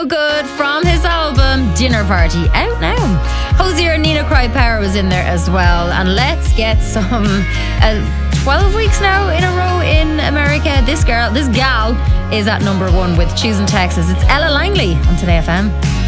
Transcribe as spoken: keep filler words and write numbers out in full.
Good from his album Dinner Party, out now. Hosier and Nina Cry Power was in there as well. And let's get some uh, twelve weeks now in a row in America. This girl, this gal is at number one with Choosing Texas. It's Ella Langley on Today F M.